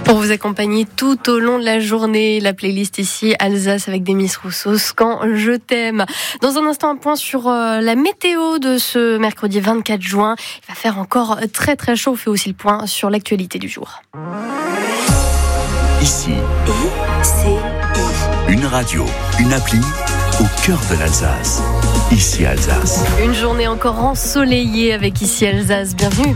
Pour vous accompagner tout au long de la journée, la playlist ici, Alsace avec Demis Roussos, Quand je t'aime. Dans un instant, un point sur la météo de ce mercredi 24 juin. Il va faire encore très très chaud. On fait aussi le point sur l'actualité du jour. Ici, une radio, une appli au cœur de l'Alsace. Ici Alsace. Une journée encore ensoleillée avec Ici Alsace. Bienvenue.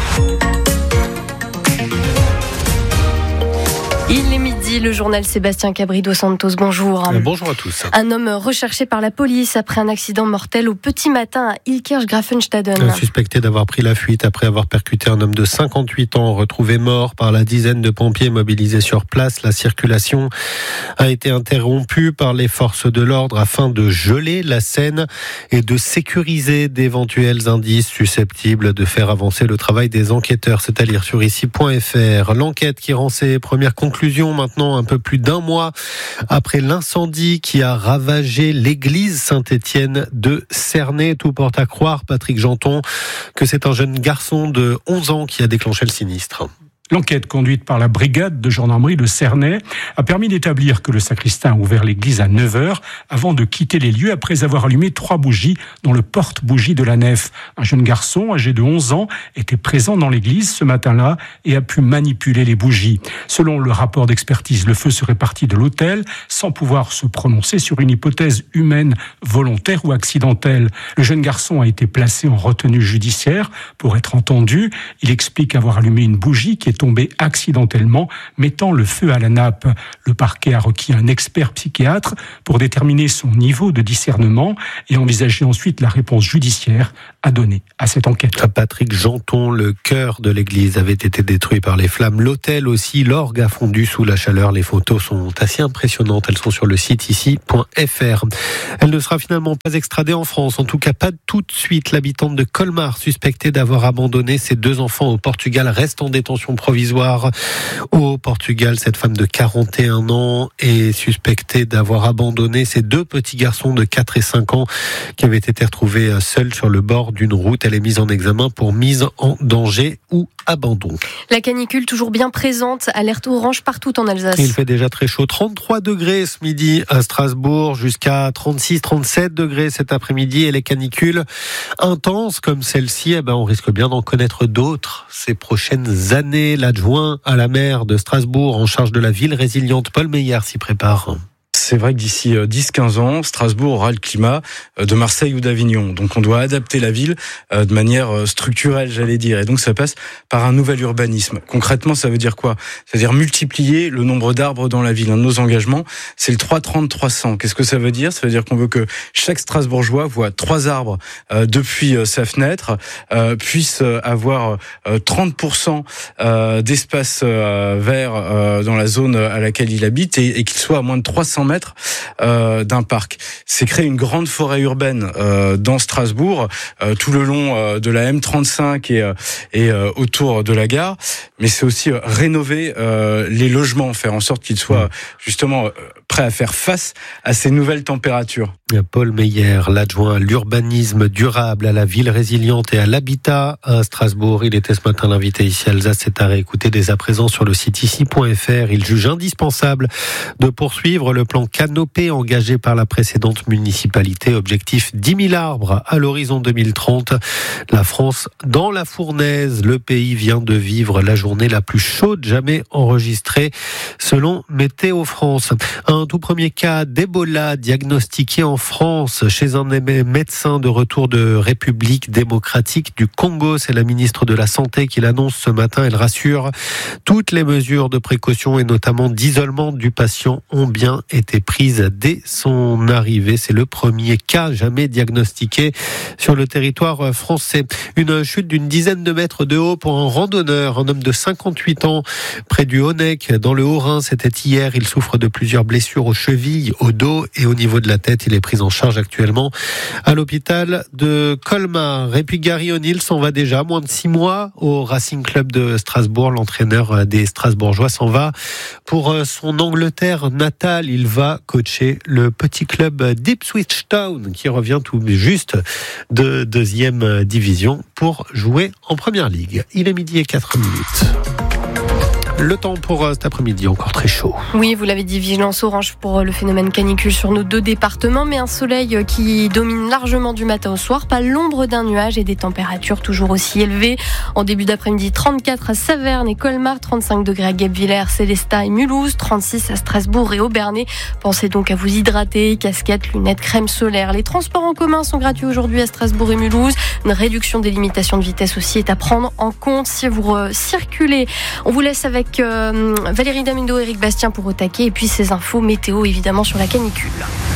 Il est midi, le journal Sébastien Cabri dos Santos, bonjour. Bonjour à tous. Un homme recherché par la police après un accident mortel au petit matin à Ilkirch-Grafenstaden. Suspecté d'avoir pris la fuite après avoir percuté un homme de 58 ans retrouvé mort par la dizaine de pompiers mobilisés sur place. La circulation a été interrompue par les forces de l'ordre afin de geler la scène et de sécuriser d'éventuels indices susceptibles de faire avancer le travail des enquêteurs. C'est à lire sur ici.fr. L'enquête qui rend ses premières conclusions maintenant un peu plus d'un mois après l'incendie qui a ravagé l'église Saint-Étienne de Cernay. Tout porte à croire, Patrick Janton, que c'est un jeune garçon de 11 ans qui a déclenché le sinistre. L'enquête conduite par la brigade de gendarmerie de Cernay a permis d'établir que le sacristain a ouvert l'église à 9h avant de quitter les lieux après avoir allumé 3 bougies dans le porte-bougie de la nef. Un jeune garçon âgé de 11 ans était présent dans l'église ce matin-là et a pu manipuler les bougies. Selon le rapport d'expertise, le feu serait parti de l'autel sans pouvoir se prononcer sur une hypothèse humaine, volontaire ou accidentelle. Le jeune garçon a été placé en retenue judiciaire pour être entendu. Il explique avoir allumé une bougie qui est tombé accidentellement, mettant le feu à la nappe. Le parquet a requis un expert psychiatre pour déterminer son niveau de discernement et envisager ensuite la réponse judiciaire à donner à cette enquête. Patrick Janton, le chœur de l'église avait été détruit par les flammes. L'autel aussi, l'orgue a fondu sous la chaleur. Les photos sont assez impressionnantes. Elles sont sur le site ici.fr. Elle ne sera finalement pas extradée en France. En tout cas, pas tout de suite. L'habitante de Colmar, suspectée d'avoir abandonné ses 2 enfants au Portugal, reste en détention provisoire au Portugal. Cette femme de 41 ans est suspectée d'avoir abandonné ses 2 petits garçons de 4 et 5 ans qui avaient été retrouvés seuls sur le bord d'une route. Elle est mise en examen pour mise en danger ou abandon. La canicule toujours bien présente, alerte orange partout en Alsace. Il fait déjà très chaud, 33 degrés ce midi à Strasbourg, jusqu'à 36-37 degrés cet après-midi, et les canicules intenses comme celle-ci, on risque bien d'en connaître d'autres ces prochaines années. L'adjoint à la maire de Strasbourg en charge de la ville résiliente, Paul Meyer, s'y prépare. C'est vrai que d'ici 10-15 ans, Strasbourg aura le climat de Marseille ou d'Avignon. Donc on doit adapter la ville de manière structurelle, j'allais dire. Et donc ça passe par un nouvel urbanisme. Concrètement, ça veut dire quoi ? C'est-à-dire multiplier le nombre d'arbres dans la ville. Un de nos engagements, c'est le 330-300. Qu'est-ce que ça veut dire ? Ça veut dire qu'on veut que chaque Strasbourgeois voit 3 arbres depuis sa fenêtre, puisse avoir 30% d'espace vert dans la zone à laquelle il habite et qu'il soit à moins de 300 mètres d'un parc. C'est créer une grande forêt urbaine dans Strasbourg, tout le long de la M35 et autour de la gare, mais c'est aussi rénover les logements, faire en sorte qu'ils soient justement prêts à faire face à ces nouvelles températures. Paul Meyer, l'adjoint à l'urbanisme durable, à la ville résiliente et à l'habitat à Strasbourg. Il était ce matin l'invité ici à Alsace. C'est à réécouter dès à présent sur le site ici.fr. Il juge indispensable de poursuivre le plan Canopé engagé par la précédente municipalité. Objectif 10 000 arbres à l'horizon 2030. La France dans la fournaise. Le pays vient de vivre la journée la plus chaude jamais enregistrée selon Météo France. Un tout premier cas d'Ebola diagnostiqué en France chez un médecin de retour de République démocratique du Congo. C'est la ministre de la Santé qui l'annonce ce matin. Elle rassure, toutes les mesures de précaution et notamment d'isolement du patient ont bien été prises dès son arrivée. C'est le premier cas jamais diagnostiqué sur le territoire français. Une chute d'une dizaine de mètres de haut pour un randonneur, un homme de 58 ans près du Honeck dans le Haut-Rhin. C'était hier. Il souffre de plusieurs blessures aux chevilles, au dos et au niveau de la tête. Il est pris en charge actuellement à l'hôpital de Colmar. Et puis Gary O'Neill s'en va déjà, moins de 6 mois au Racing Club de Strasbourg. L'entraîneur des Strasbourgeois s'en va pour son Angleterre natale. Il va coacher le petit club d'Ipswich Town qui revient tout juste de 2e division pour jouer en Première Ligue. Il est 12h04. Le temps pour cet après-midi, encore très chaud. Oui, vous l'avez dit, vigilance orange pour le phénomène canicule sur nos 2 départements, mais un soleil qui domine largement du matin au soir, pas l'ombre d'un nuage et des températures toujours aussi élevées. En début d'après-midi, 34 à Saverne et Colmar, 35 degrés à Guebwiller, Célestat et Mulhouse, 36 à Strasbourg et Obernai. Pensez donc à vous hydrater, casquettes, lunettes, crème solaire. Les transports en commun sont gratuits aujourd'hui à Strasbourg et Mulhouse. Une réduction des limitations de vitesse aussi est à prendre en compte si vous circulez. On vous laisse avec Valérie Damido et Eric Bastien pour Au Taquet et puis ces infos météo évidemment sur la canicule.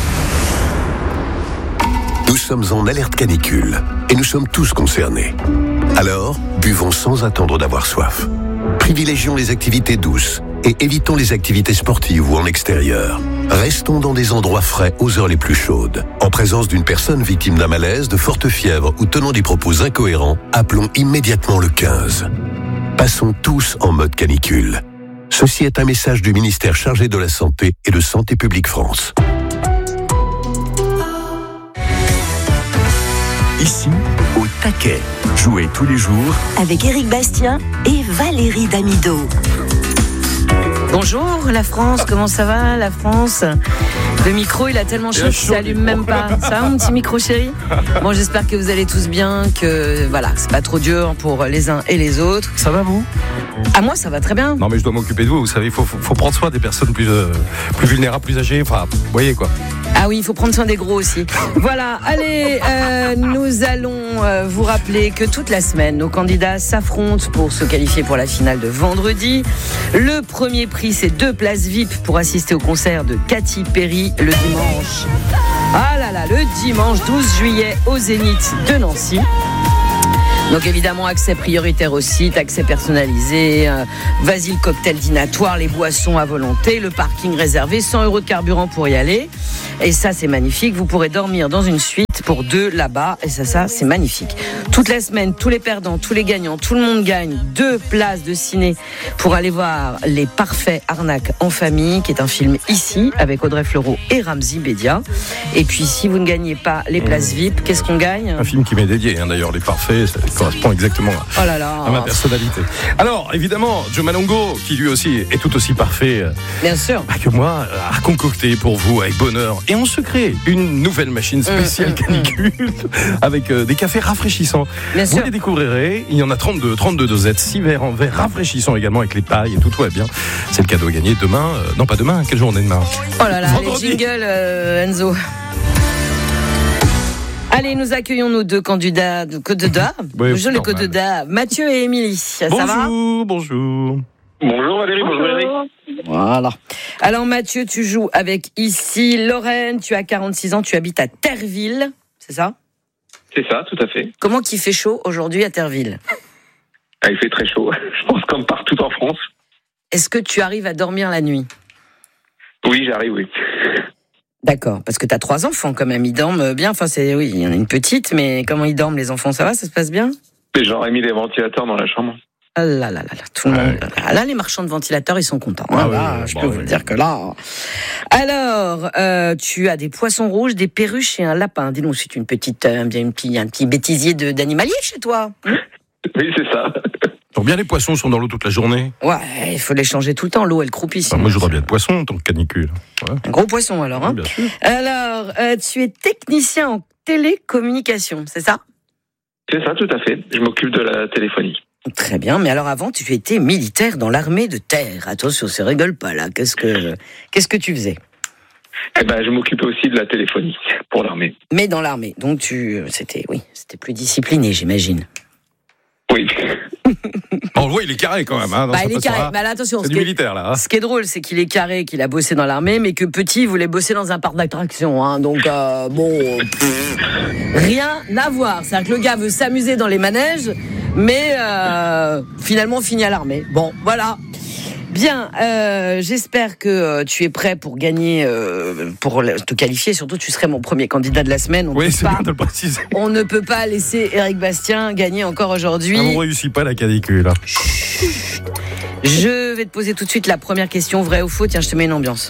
Nous sommes en alerte canicule et nous sommes tous concernés. Alors, buvons sans attendre d'avoir soif. Privilégions les activités douces et évitons les activités sportives ou en extérieur. Restons dans des endroits frais aux heures les plus chaudes. En présence d'une personne victime d'un malaise, de forte fièvre ou tenant des propos incohérents, appelons immédiatement le 15. Passons tous en mode canicule. Ceci est un message du ministère chargé de la Santé et de Santé publique France. Ici, Au Taquet. Jouez tous les jours avec Eric Bastien et Valérie Damido. Bonjour la France, comment ça va la France? Le micro il a tellement chaud qu'il s'allume même pas. Ça va mon petit micro chéri? Bon, j'espère que vous allez tous bien, que voilà, c'est pas trop dur pour les uns et les autres. Ça va vous? À moi ça va très bien. Non mais je dois m'occuper de vous, vous savez, il faut prendre soin des personnes plus vulnérables, plus âgées, enfin, vous voyez quoi. Ah oui, il faut prendre soin des gros aussi. Voilà, allez, nous allons vous rappeler que toute la semaine, nos candidats s'affrontent pour se qualifier pour la finale de vendredi. Le premier prix, c'est 2 places VIP pour assister au concert de Katy Perry le dimanche. Ah là là, le dimanche 12 juillet au Zénith de Nancy. Donc évidemment, accès prioritaire au site, accès personnalisé, vas-y le cocktail dînatoire, les boissons à volonté, le parking réservé, 100 € de carburant pour y aller. Et ça, c'est magnifique. Vous pourrez dormir dans une suite pour 2 là-bas. Et ça, c'est magnifique. Toute la semaine, tous les perdants, tous les gagnants, tout le monde gagne 2 places de ciné pour aller voir Les Parfaits Arnaques en famille, qui est un film ici, avec Audrey Fleurot et Ramzy Bedia. Et puis, si vous ne gagnez pas les places VIP, qu'est-ce qu'on gagne? Un film qui m'est dédié, d'ailleurs, Les Parfaits, ça correspond exactement à ma personnalité. Alors, évidemment, Joe Malongo, qui lui aussi est tout aussi parfait bien sûr que moi, a concocté pour vous, avec bonheur et en secret, une nouvelle machine spéciale canicule avec des cafés rafraîchissants. Bien vous sûr. les découvrirez, il y en a 32 dosettes, 6 verres en verre rafraîchissants également avec les pailles et tout va bien. C'est le cadeau à gagner demain, non pas demain, quelle journée demain? Oh là là, vendredi. Les jingles, Enzo. Allez, nous accueillons nos 2 candidats de Côte-d'Or. Oui, Bonjour les Côte-d'Or, Mathieu et Émilie. Ça va? Bonjour. Bonjour Valérie, bonjour Eric. Voilà. Alors Mathieu, tu joues avec ici Lorraine, tu as 46 ans, tu habites à Terreville, c'est ça? C'est ça, tout à fait. Comment qu'il fait chaud aujourd'hui à Terreville? Il fait très chaud, je pense comme partout en France. Est-ce que tu arrives à dormir la nuit? Oui, j'arrive, oui. D'accord, parce que tu as 3 enfants quand même, ils dorment bien, enfin oui, il y en a une petite, mais comment ils dorment les enfants, ça va, ça se passe bien? Et j'aurais mis des ventilateurs dans la chambre. Ah là là là, tout le monde. Là, les marchands de ventilateurs, ils sont contents. Je peux vous dire que là. Alors, tu as des poissons rouges, des perruches et un lapin. Dis donc, c'est un petit bêtisier d'animalier chez toi. Oui, c'est ça. Donc bien les poissons sont dans l'eau toute la journée. Ouais, il faut les changer tout le temps. L'eau, elle croupit. Moi, je voudrais bien de poissons en tant que canicule. Ouais. Un gros poisson alors. Oui, bien sûr. Alors, tu es technicien en télécommunication, c'est ça? C'est ça, tout à fait. Je m'occupe de la téléphonie. Très bien, mais alors avant, tu étais militaire dans l'armée de terre. Attention, ça rigole pas là. Qu'est-ce que tu faisais? Je m'occupais aussi de la téléphonie pour l'armée. Mais dans l'armée, donc c'était plus discipliné, j'imagine. Oui. Oui, il est carré quand même. Il est carré. Mais là, attention, c'est du militaire là. Ce qui est drôle, c'est qu'il est carré, qu'il a bossé dans l'armée, mais que petit, il voulait bosser dans un parc d'attractions. Donc rien à voir. C'est-à-dire que le gars veut s'amuser dans les manèges, mais finalement finit à l'armée. Bon, voilà. Bien, j'espère que tu es prêt pour gagner, pour te qualifier. Surtout, tu serais mon premier candidat de la semaine. C'est bien de le préciser. On ne peut pas laisser Eric Bastien gagner encore aujourd'hui. On ne réussit pas la canicule. Je vais te poser tout de suite la première question, vrai ou faux. Tiens, je te mets une ambiance.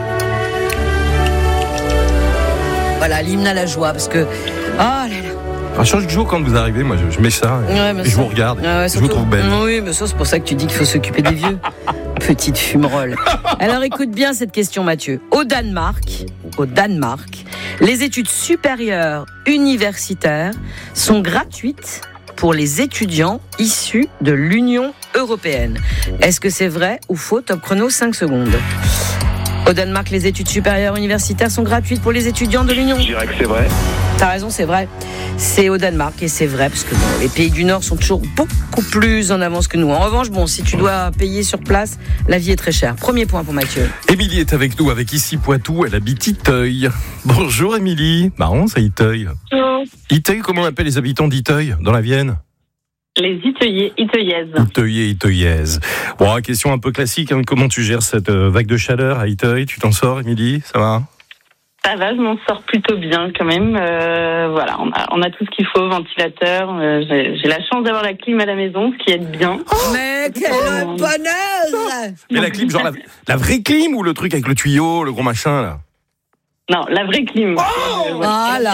Voilà, l'hymne à la joie, parce que... Oh là là. Chaque jour, quand vous arrivez, moi, je mets ça et je vous regarde. Je vous trouve belle. Oui, mais ça, c'est pour ça que tu dis qu'il faut s'occuper des vieux. Petite fumerolle. Alors, écoute bien cette question, Mathieu. Au Danemark, les études supérieures universitaires sont gratuites pour les étudiants issus de l'Union européenne. Est-ce que c'est vrai ou faux? Top chrono, 5 secondes. Au Danemark, les études supérieures universitaires sont gratuites pour les étudiants de l'Union. Je dirais que c'est vrai. T'as raison, c'est vrai. C'est au Danemark et c'est vrai parce que les pays du Nord sont toujours beaucoup plus en avance que nous. En revanche, si tu dois payer sur place, la vie est très chère. Premier point pour Mathieu. Émilie est avec nous, avec ici Poitou. Elle habite Iteuil. Bonjour Émilie. Marrant, ça, Iteuil. Bonjour. Iteuil, comment on appelle les habitants d'Iteuil dans la Vienne? Les Iteuillais, Iteuillaises. Iteuillais, Iteuillaises. Bon, question un peu classique. Comment tu gères cette vague de chaleur à Iteuil? Tu t'en sors, Émilie? Ça va? Ça va, je m'en sors plutôt bien quand même. Voilà, on a tout ce qu'il faut, ventilateur. J'ai la chance d'avoir la clim à la maison, ce qui aide bien. Mais quel bonheur! Mais la clim, genre la vraie clim ou le truc avec le tuyau, le gros machin là? Non, la vraie clim. Voilà.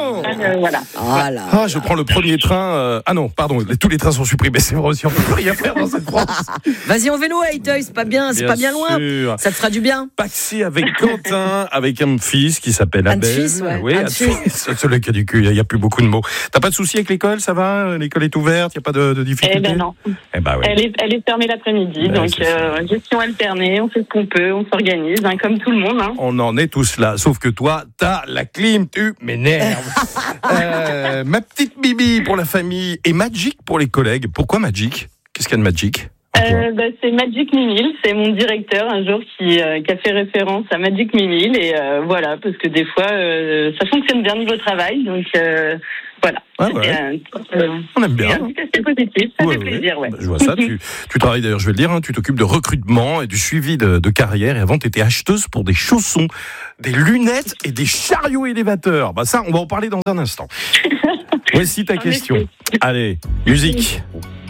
Ah, je prends le premier train. Ah non, pardon, tous les trains sont supprimés, c'est vrai aussi, on peut plus rien faire dans cette France. Vas-y en vélo à Iteuil, c'est pas bien loin. Ça te fera du bien. Paxé avec Quentin, avec un fils qui s'appelle Abel. Fils, ouais. Oui, celui qui a du cul, il n'y a plus beaucoup de mots. T'as pas de soucis avec l'école, ça va? L'école est ouverte, il n'y a pas de difficultés? Eh ben non. Eh ben, ouais. Elle est fermée l'après-midi, donc gestion alternée, on fait ce qu'on peut, on s'organise, comme tout le monde. On en est tous là, sauf que toi, t'as la clim, tu m'énerves. Ma petite Bibi pour la famille et Magic pour les collègues. Pourquoi Magic? Qu'est-ce qu'il y a de Magic? C'est Magic Mimile, c'est mon directeur un jour qui a fait référence à Magic Mimile et voilà, parce que des fois ça fonctionne bien niveau travail, donc voilà. On aime bien. C'est positif, ça fait plaisir. Ouais. Je vois ça, tu travailles d'ailleurs, je vais le dire, tu t'occupes de recrutement et du suivi de carrière et avant tu étais acheteuse pour des chaussons, des lunettes et des chariots élévateurs. Ça, on va en parler dans un instant. Voici ta question. Allez, musique.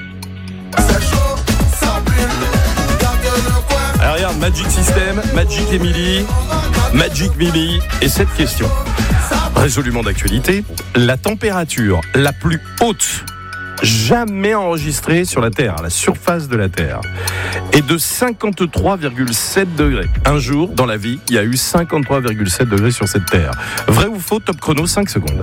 Alors regarde, Magic System, Magic Emily, Magic Mimi et cette question. Résolument d'actualité, la température la plus haute jamais enregistrée sur la Terre, à la surface de la Terre, est de 53,7 degrés. Un jour, dans la vie, il y a eu 53,7 degrés sur cette Terre. Vrai ou faux? Top chrono, 5 secondes.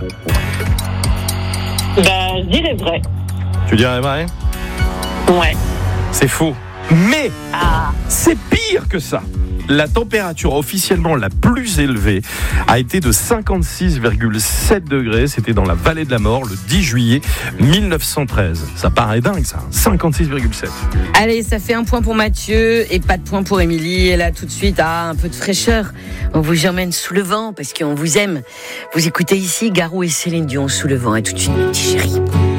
Je dirais vrai. Tu dirais vrai? Ouais. C'est faux. Mais c'est pire que ça. La température officiellement la plus élevée a été de 56,7 degrés. C'était dans la vallée de la mort le 10 juillet 1913. Ça paraît dingue ça, 56,7. Allez, ça fait un point pour Mathieu et pas de point pour Émilie. Et là tout de suite, un peu de fraîcheur. On vous emmène sous le vent parce qu'on vous aime. Vous écoutez ici Garou et Céline Dion sous le vent. Et tout de suite, petit chéri.